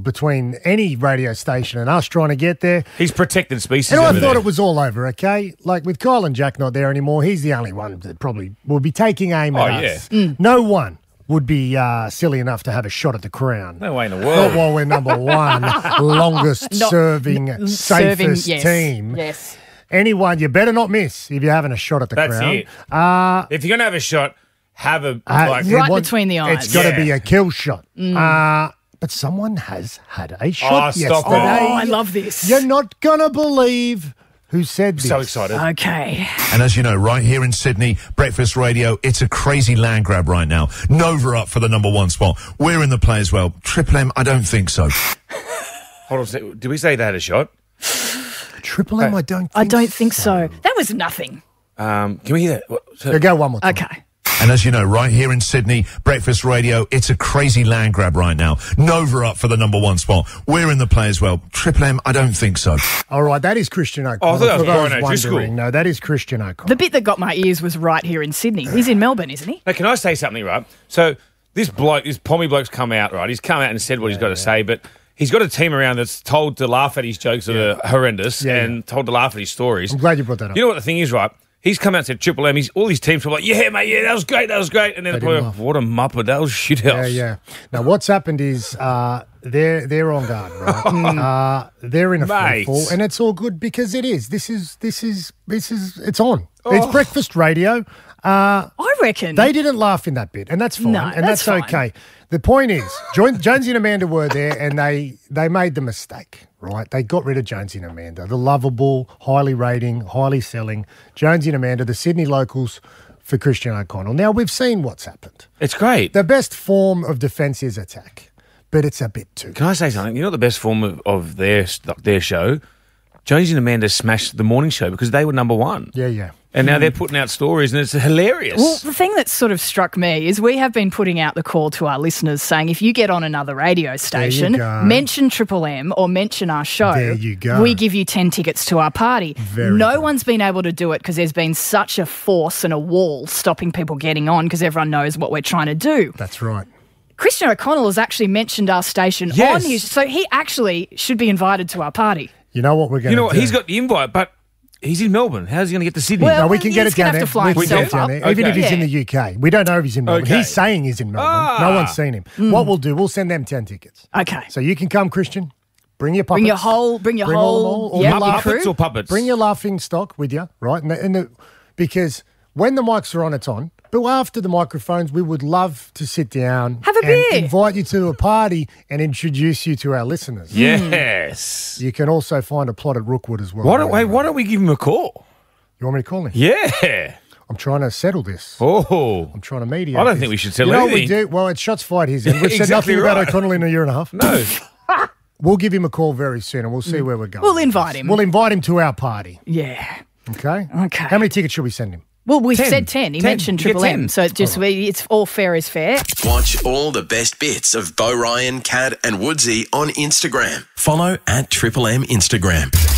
between any radio station and us trying to get there. He's protected species. And I over thought there. it was all over, okay? Like with Kyle and Jack not there anymore, he's the only one that probably will be taking aim at us. Yeah. No one would be silly enough to have a shot at the crown. No way in the Not world. while we're number one, longest serving, safest team. Yes. Anyone, you better not miss if you're having a shot at the That's crown. it. If you're going to have a shot, have a... Right between the eyes. It's got to be Yeah. a kill shot. But someone has had a shot Oh, stop yesterday. it. Oh, I love this. You're not going to believe who said this. So excited. Okay. And as you know, right here in Sydney, Breakfast Radio, it's a crazy land grab right now. Nova up for the number one spot. We're in the play as well. Triple M, I don't think so. Hold on a second. Did we say they had a shot? Triple M, I don't think so. That was nothing. Can we hear that? Yeah, go one more time. Okay. And as you know, right here in Sydney, Breakfast Radio, it's a crazy land grab right now. Nova up for the number one spot. We're in the play as well. Triple M, I don't think so. All right, that is Christian O'Connell. Oh, I thought that was For those Brian O'Driscoll. wondering, no, that is Christian O'Connell. The bit that got my ears was right here in Sydney. He's in Melbourne, isn't he? Now, can I say something, right? So this pommy bloke's come out, right? He's come out and said what he's got to say, but he's got a team around that's told to laugh at his jokes that are horrendous and told to laugh at his stories. I'm glad you brought that up. You know what the thing is, right? He's come out and said Triple M. All his teams were like, yeah, mate, yeah, that was great. And then didn't laugh. what a muppet. That was shit house. Yeah. Now, what's happened is they're on guard, right? They're in a free Mate. fall, and it's all good because it is. This is it's on. It's breakfast radio. I reckon. They didn't laugh in that bit, and that's fine, No, and that's fine. okay. The point is, Jonesy and Amanda were there, and they made the mistake, right? They got rid of Jonesy and Amanda, the lovable, highly rating, highly selling Jonesy and Amanda, the Sydney locals for Christian O'Connell. Now, we've seen what's happened. It's great. The best form of defence is attack, but it's a bit too. Can I say something? You know what the best form of their show? Jonesy and Amanda smashed the morning show because they were number one. Yeah. And now they're putting out stories and it's hilarious. Well, the thing that sort of struck me is we have been putting out the call to our listeners saying if you get on another radio station, go. mention Triple M or mention our show, There you go. we give you 10 tickets to our party. Very no good. one's been able to do it because there's been such a force and a wall stopping people getting on because everyone knows what we're trying to do. That's right. Christian O'Connell has actually mentioned our station Yes. on his... So he actually should be invited to our party. You know what we're going to do? You know what? He's got the invite, but he's in Melbourne. How's he going to get to Sydney? Well, No, we can get he's it down gonna there. have to fly We can himself get it down up. there. Even if Okay. he's in the UK. We don't know if he's in Melbourne. Okay. He's saying he's in Melbourne. No one's seen him. What we'll do, we'll send them 10 tickets. Okay. So you can come, Christian. Bring your puppets. Bring your whole... Bring all yeah, the your laugh- crew. Puppets or puppets? Bring your laughing stock with you, right? Because when the mics are on, it's on. But after the microphones, we would love to sit down, Have a and beer. invite you to a party, and introduce you to our listeners. Yes. You can also find a plot at Rookwood as well. Why don't we give him a call? You want me to call him? Yeah. I'm trying to settle this. Oh. I'm trying to mediate. I don't this. think we should settle You know what we anything. do? Well, it's shots fired his end. We've said Exactly nothing about right. O'Connell in a year and a half. No. We'll give him a call very soon, and we'll see where we're going. We'll invite him. We'll invite him to our party. Yeah. Okay. Okay. How many tickets should we send him? Well, we've 10. said 10. He 10. mentioned You get Triple M. 10. So it's just it's all fair is fair. Watch all the best bits of Bo Ryan, Cad and Woodsy on Instagram. Follow @Triple M Instagram.